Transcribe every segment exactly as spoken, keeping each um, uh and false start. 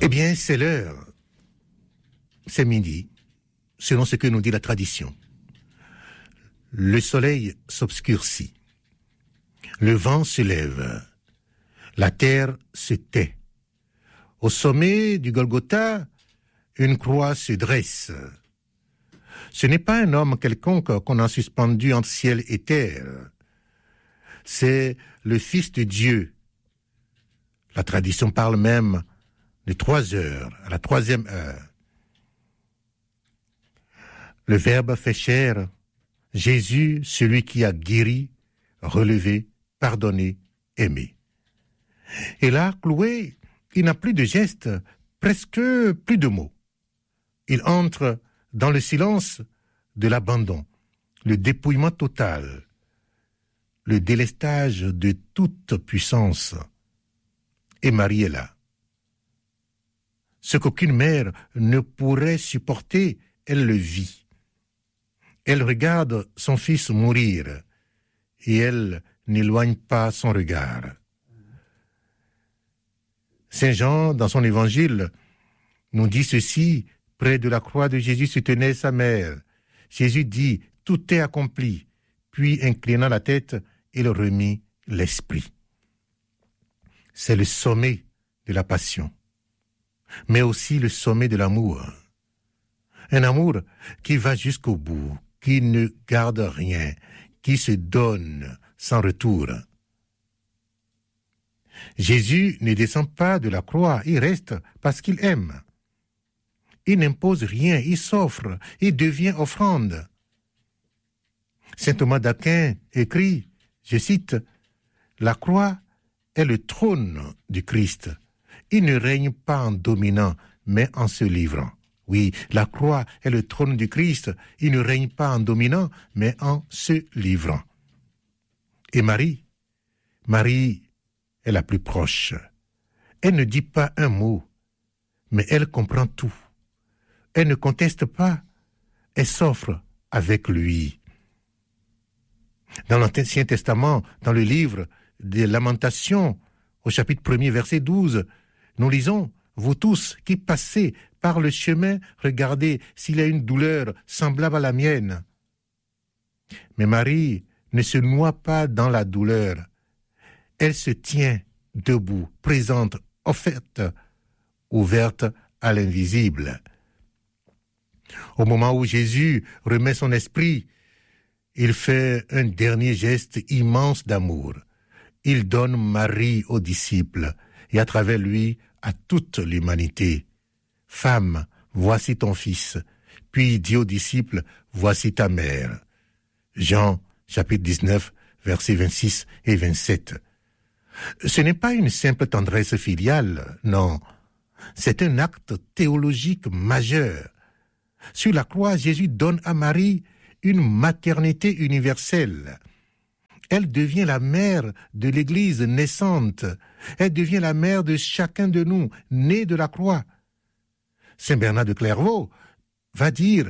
Eh bien, c'est l'heure. C'est midi, selon ce que nous dit la tradition. Le soleil s'obscurcit. Le vent se lève. La terre se tait. Au sommet du Golgotha, une croix se dresse. Ce n'est pas un homme quelconque qu'on a suspendu entre ciel et terre. C'est le Fils de Dieu. La tradition parle même de trois heures, à la troisième heure. Le Verbe fait chair, Jésus, celui qui a guéri, relevé, pardonné, aimé. Et là, cloué, il n'a plus de gestes, presque plus de mots. Il entre dans le silence de l'abandon, le dépouillement total, le délestage de toute puissance. Et Marie est là. Ce qu'aucune mère ne pourrait supporter, elle le vit. Elle regarde son fils mourir et elle n'éloigne pas son regard. Saint Jean, dans son évangile, nous dit ceci: près de la croix de Jésus se tenait sa mère. Jésus dit: tout est accompli. Puis, inclinant la tête, il remit l'esprit. C'est le sommet de la passion, mais aussi le sommet de l'amour. Un amour qui va jusqu'au bout, qui ne garde rien, qui se donne sans retour. Jésus ne descend pas de la croix, il reste parce qu'il aime. Il n'impose rien, il s'offre, il devient offrande. Saint Thomas d'Aquin écrit, je cite, « La croix est le trône du Christ. Il ne règne pas en dominant, mais en se livrant. » Oui, la croix est le trône du Christ. Il ne règne pas en dominant, mais en se livrant. Et Marie, Marie est la plus proche. Elle ne dit pas un mot, mais elle comprend tout. Elle ne conteste pas, elle s'offre avec lui. Dans l'Ancien Testament, dans le livre des Lamentations, au chapitre premier, verset douze, nous lisons « Vous tous qui passez par le chemin, regardez s'il y a une douleur semblable à la mienne. » Mais Marie ne se noie pas dans la douleur. Elle se tient debout, présente, offerte, ouverte à l'invisible. Au moment où Jésus remet son esprit, il fait un dernier geste immense d'amour. Il donne Marie aux disciples et à travers lui à toute l'humanité. « Femme, voici ton fils. » Puis il dit aux disciples, « Voici ta mère. » Jean, chapitre dix-neuf, versets vingt-six et vingt-sept. Ce n'est pas une simple tendresse filiale, non. C'est un acte théologique majeur. Sur la croix, Jésus donne à Marie une maternité universelle. Elle devient la mère de l'Église naissante. Elle devient la mère de chacun de nous, né de la croix. Saint Bernard de Clairvaux va dire,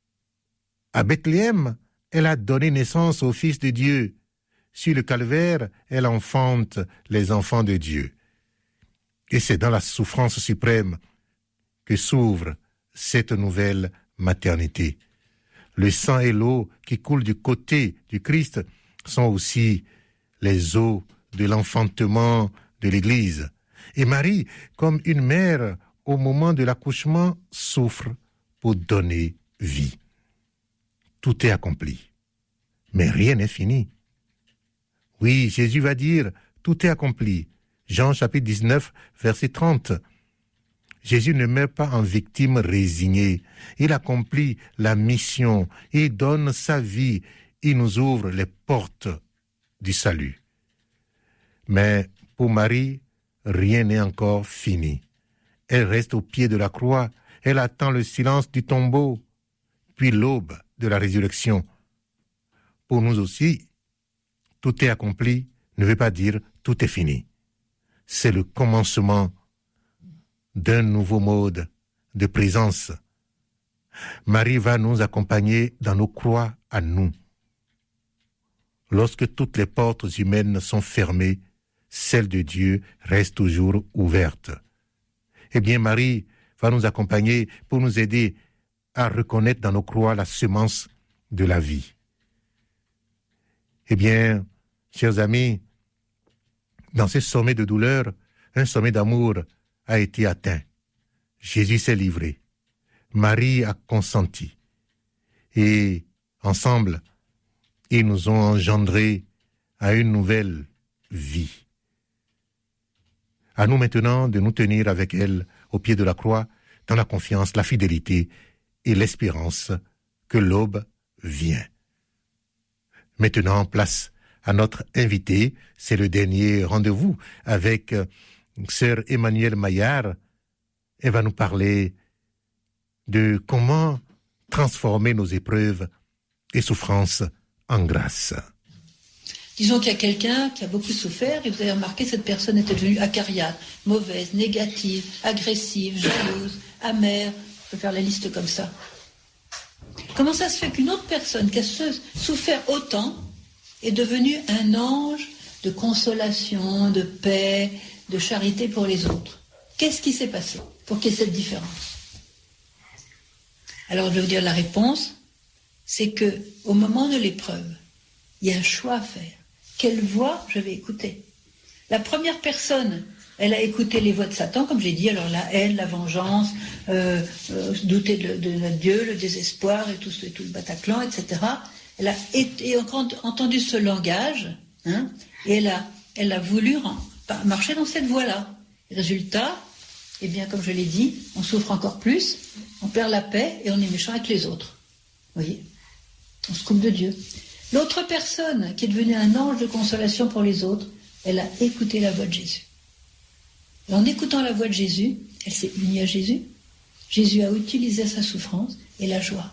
à Bethléem, elle a donné naissance au Fils de Dieu. Sur le calvaire, elle enfante les enfants de Dieu. Et c'est dans la souffrance suprême que s'ouvre cette nouvelle maternité. Le sang et l'eau qui coulent du côté du Christ sont aussi les eaux de l'enfantement de l'Église. Et Marie, comme une mère, au moment de l'accouchement, souffre pour donner vie. Tout est accompli, mais rien n'est fini. Oui, Jésus va dire, tout est accompli. Jean chapitre dix-neuf, verset trente. Jésus ne meurt pas en victime résignée. Il accomplit la mission. Il donne sa vie. Il nous ouvre les portes du salut. Mais pour Marie, rien n'est encore fini. Elle reste au pied de la croix. Elle attend le silence du tombeau, puis l'aube de la résurrection. Pour nous aussi, tout est accompli ne veut pas dire tout est fini. C'est le commencement d'un nouveau mode de présence. Marie va nous accompagner dans nos croix à nous. Lorsque toutes les portes humaines sont fermées, celle de Dieu reste toujours ouverte. Eh bien, Marie va nous accompagner pour nous aider à reconnaître dans nos croix la semence de la vie. Eh bien, chers amis, dans ce sommet de douleur, un sommet d'amour a été atteint. Jésus s'est livré. Marie a consenti. Et ensemble, ils nous ont engendrés à une nouvelle vie. À nous maintenant de nous tenir avec elle au pied de la croix, dans la confiance, la fidélité et l'espérance que l'aube vient. Maintenant, place à notre invité. C'est le dernier rendez-vous avec sœur Emmanuelle Maillard. Elle va nous parler de comment transformer nos épreuves et souffrances en grâce. Disons qu'il y a quelqu'un qui a beaucoup souffert et vous avez remarqué que cette personne était devenue acariâtre, mauvaise, négative, agressive, jalouse, amère. Je peux faire la liste comme ça. Comment ça se fait qu'une autre personne qui a souffert autant est devenue un ange de consolation, de paix, de charité pour les autres? Qu'est-ce qui s'est passé pour qu'il y ait cette différence? Alors je vais vous dire la réponse, c'est que au moment de l'épreuve, il y a un choix à faire. Quelle voix je vais écouter? La première personne, elle a écouté les voix de Satan, comme j'ai dit, alors la haine, la vengeance, euh, euh, douter de, de, de Dieu, le désespoir et tout, et tout le Bataclan, et cetera. Elle a été, entendu ce langage, hein, et elle a, elle a voulu marcher dans cette voie-là. Résultat, eh bien, comme je l'ai dit, on souffre encore plus, on perd la paix et on est méchant avec les autres. Vous voyez? On se coupe de Dieu. L'autre personne qui est devenue un ange de consolation pour les autres, elle a écouté la voix de Jésus. Et en écoutant la voix de Jésus, elle s'est unie à Jésus. Jésus a utilisé sa souffrance et la joie.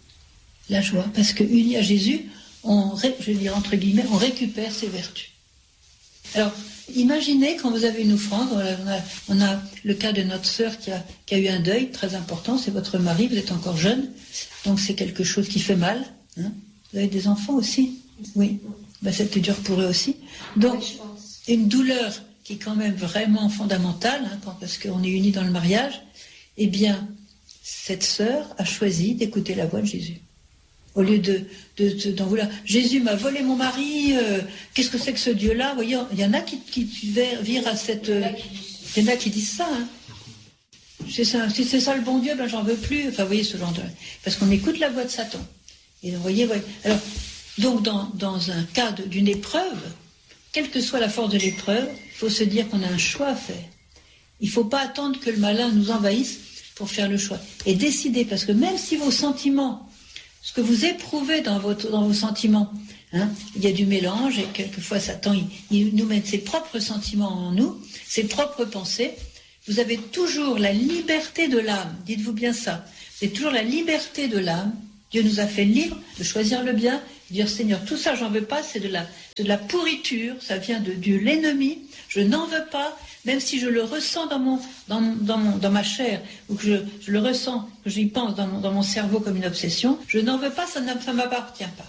La joie, parce que unie à Jésus, on, je veux dire entre guillemets, on récupère ses vertus. Alors, imaginez quand vous avez une offrande, on a, on a le cas de notre sœur qui a, qui a eu un deuil très important, c'est votre mari, vous êtes encore jeune, donc c'est quelque chose qui fait mal. Hein. Vous avez des enfants aussi? Oui. Ben, c'était dur pour eux aussi. Donc, une douleur qui est quand même vraiment fondamentale, hein, quand, parce qu'on est unis dans le mariage, eh bien, cette sœur a choisi d'écouter la voix de Jésus. Au lieu de, de, de, d'en vouloir. Jésus m'a volé mon mari, euh, qu'est-ce que c'est que ce Dieu-là? Vous voyez, il y en a qui, qui virent à cette... Euh, il y en a qui disent ça, hein. C'est ça, si c'est ça le bon Dieu, ben j'en veux plus. Enfin, vous voyez ce genre de... Parce qu'on écoute la voix de Satan. Et vous voyez, voyez. Alors, donc, dans, dans un cas de, d'une épreuve, quelle que soit la force de l'épreuve, il faut se dire qu'on a un choix à faire. Il ne faut pas attendre que le malin nous envahisse pour faire le choix. Et décider, parce que même si vos sentiments, ce que vous éprouvez dans, votre, dans vos sentiments, hein, il y a du mélange, et quelquefois Satan, il, il nous met ses propres sentiments en nous, ses propres pensées. Vous avez toujours la liberté de l'âme, dites-vous bien ça. C'est toujours la liberté de l'âme. Dieu nous a fait libres de choisir le bien, de dire Seigneur, tout ça j'en veux pas, c'est de la, de la pourriture, ça vient de Dieu l'ennemi, je n'en veux pas, même si je le ressens dans, mon, dans, dans, mon, dans ma chair, ou que je, je le ressens, que j'y pense dans mon, dans mon cerveau comme une obsession, je n'en veux pas, ça ne ça m'appartient pas.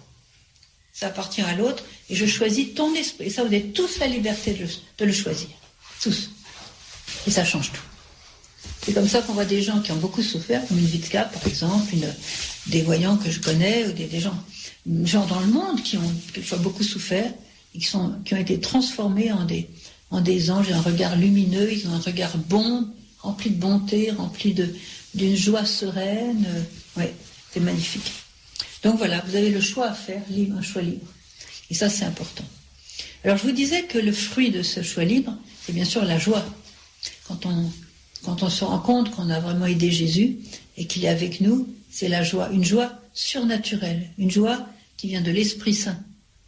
Ça appartient à l'autre, et je choisis ton esprit. Et ça, vous avez tous la liberté de le, de le choisir. Tous. Et ça change tout. C'est comme ça qu'on voit des gens qui ont beaucoup souffert, comme une Vitka, par exemple, une, des voyants que je connais, ou des, des gens, des gens dans le monde qui ont quelquefois beaucoup souffert, et qui, sont, qui ont été transformés en des, en des anges, un regard lumineux, ils ont un regard bon, rempli de bonté, rempli de, d'une joie sereine. Oui, c'est magnifique. Donc voilà, vous avez le choix à faire, libre, un choix libre. Et ça, c'est important. Alors, je vous disais que le fruit de ce choix libre, c'est bien sûr la joie. Quand on, quand on se rend compte qu'on a vraiment aidé Jésus et qu'il est avec nous, c'est la joie, une joie surnaturelle, une joie qui vient de l'Esprit Saint.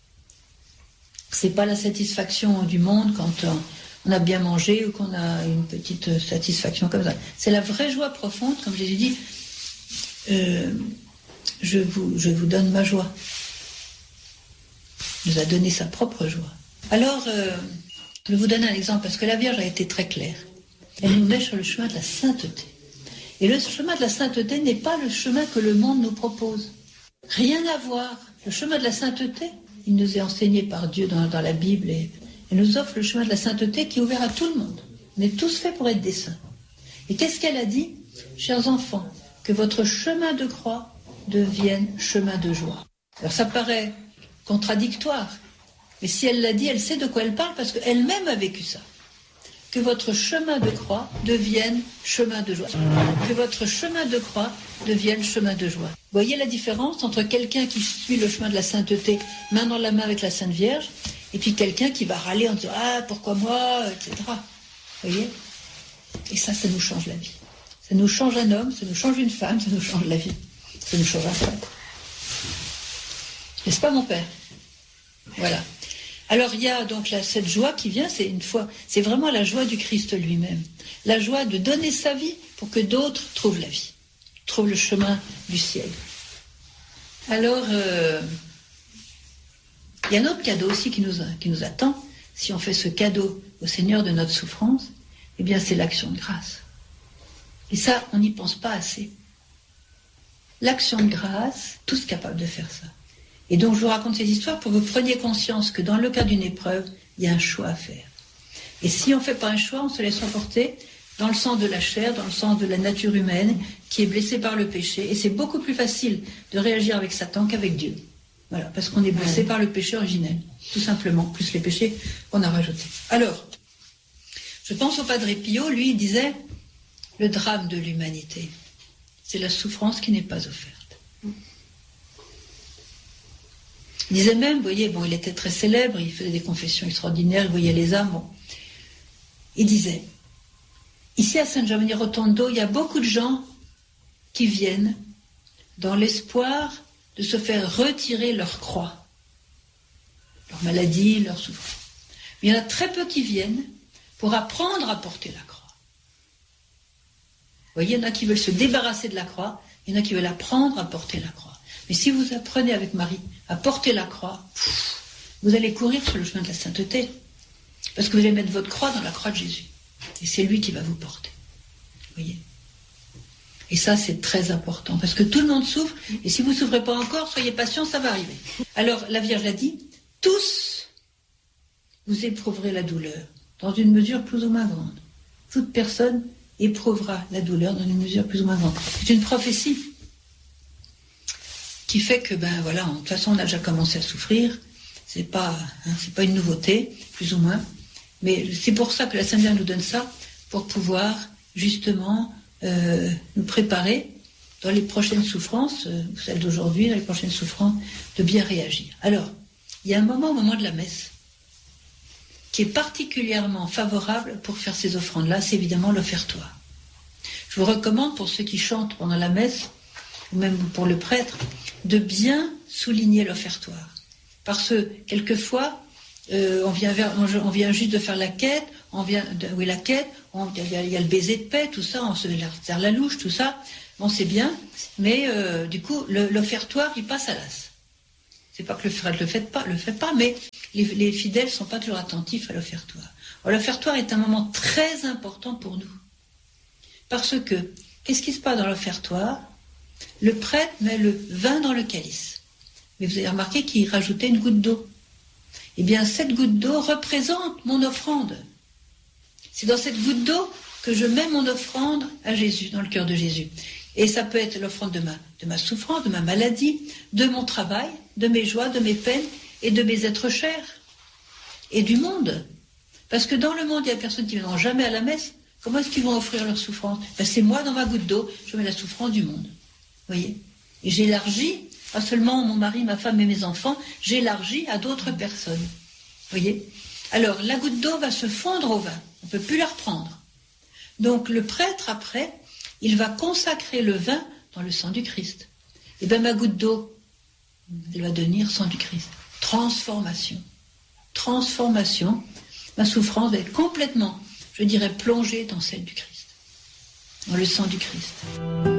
C'est pas la satisfaction du monde quand on a bien mangé ou qu'on a une petite satisfaction comme ça. C'est la vraie joie profonde, comme Jésus dit, euh, je vous, je vous donne ma joie. Il nous a donné sa propre joie. Alors, euh, je vais vous donner un exemple, parce que la Vierge a été très claire. Elle nous met sur le chemin de la sainteté. Et le chemin de la sainteté n'est pas le chemin que le monde nous propose. Rien à voir. Le chemin de la sainteté, il nous est enseigné par Dieu dans, dans la Bible, et il nous offre le chemin de la sainteté qui est ouvert à tout le monde. On est tous faits pour être des saints. Et qu'est-ce qu'elle a dit ? Chers enfants, que votre chemin de croix devienne chemin de joie. Alors ça paraît contradictoire, mais si elle l'a dit, elle sait de quoi elle parle parce qu'elle-même a vécu ça. Que votre chemin de croix devienne chemin de joie. Que votre chemin de croix devienne chemin de joie. Vous voyez la différence entre quelqu'un qui suit le chemin de la sainteté, main dans la main avec la Sainte Vierge, et puis quelqu'un qui va râler en disant « Ah, pourquoi moi ?» et cetera. Vous voyez ? Et ça, ça nous change la vie. Ça nous change un homme, ça nous change une femme, ça nous change la vie. Ça nous change un prêtre. N'est-ce pas, mon père ? Voilà. Alors, il y a donc là, cette joie qui vient, c'est une fois, c'est vraiment la joie du Christ lui-même. La joie de donner sa vie pour que d'autres trouvent la vie, trouvent le chemin du ciel. Alors, euh, il y a un autre cadeau aussi qui nous, qui nous attend. Si on fait ce cadeau au Seigneur de notre souffrance, eh bien, c'est l'action de grâce. Et ça, on n'y pense pas assez. L'action de grâce, tous capables de faire ça. Et donc, je vous raconte ces histoires pour que vous preniez conscience que dans le cas d'une épreuve, il y a un choix à faire. Et si on ne fait pas un choix, on se laisse emporter dans le sang de la chair, dans le sang de la nature humaine, qui est blessée par le péché. Et c'est beaucoup plus facile de réagir avec Satan qu'avec Dieu. Voilà, parce qu'on est blessé par le péché originel, tout simplement, plus les péchés qu'on a rajoutés. Alors, je pense au Padre Pio, lui, il disait, le drame de l'humanité, c'est la souffrance qui n'est pas offerte. Il disait même, vous voyez, bon, il était très célèbre, il faisait des confessions extraordinaires, il voyait les âmes, bon. Il disait, ici à San Giovanni Rotondo, il y a beaucoup de gens qui viennent dans l'espoir de se faire retirer leur croix, leur maladie, leur souffrance. Mais il y en a très peu qui viennent pour apprendre à porter la croix. Vous voyez, il y en a qui veulent se débarrasser de la croix, il y en a qui veulent apprendre à porter la croix. Mais si vous apprenez avec Marie à porter la croix, pff, vous allez courir sur le chemin de la sainteté. Parce que vous allez mettre votre croix dans la croix de Jésus. Et c'est lui qui va vous porter. Vous voyez ? Et ça, c'est très important. Parce que tout le monde souffre. Et si vous ne souffrez pas encore, soyez patient, ça va arriver. Alors, la Vierge l'a dit, tous, vous éprouverez la douleur, dans une mesure plus ou moins grande. Toute personne éprouvera la douleur dans une mesure plus ou moins grande. C'est une prophétie qui fait que, ben voilà, de toute façon, on a déjà commencé à souffrir. C'est pas, hein, c'est pas une nouveauté, plus ou moins. Mais c'est pour ça que la Sainte Vierge nous donne ça, pour pouvoir, justement, euh, nous préparer dans les prochaines souffrances, euh, celles d'aujourd'hui, dans les prochaines souffrances, de bien réagir. Alors, il y a un moment, au moment de la messe, qui est particulièrement favorable pour faire ces offrandes-là, c'est évidemment l'offertoire. Je vous recommande, pour ceux qui chantent pendant la messe, ou même pour le prêtre, de bien souligner l'offertoire. Parce que, quelquefois, euh, on, vient vers, on, on vient juste de faire la quête, on vient de, oui, la quête, on, il, y a, il y a le baiser de paix, tout ça, on se serre la louche, tout ça, bon, c'est bien, mais euh, du coup, le, l'offertoire, il passe à l'as. C'est pas que le prêtre le fait pas, le fait pas, mais les, les fidèles sont pas toujours attentifs à l'offertoire. Alors, l'offertoire est un moment très important pour nous. Parce que, qu'est-ce qui se passe dans l'offertoire ? Le prêtre met le vin dans le calice. Mais vous avez remarqué qu'il rajoutait une goutte d'eau. Eh bien, cette goutte d'eau représente mon offrande. C'est dans cette goutte d'eau que je mets mon offrande à Jésus, dans le cœur de Jésus. Et ça peut être l'offrande de ma, de ma souffrance, de ma maladie, de mon travail, de mes joies, de mes peines et de mes êtres chers. Et du monde. Parce que dans le monde, il y a des personnes qui ne viendront jamais à la messe. Comment est-ce qu'ils vont offrir leur souffrance ? Ben, c'est moi, dans ma goutte d'eau, je mets la souffrance du monde. Vous voyez ? Et j'élargis, pas seulement mon mari, ma femme et mes enfants, j'élargis à d'autres personnes. Vous voyez ? Alors, la goutte d'eau va se fondre au vin. On ne peut plus la reprendre. Donc, le prêtre, après, il va consacrer le vin dans le sang du Christ. Et bien, ma goutte d'eau, elle va devenir sang du Christ. Transformation. Transformation. Ma souffrance va être complètement, je dirais, plongée dans celle du Christ. Dans le sang du Christ.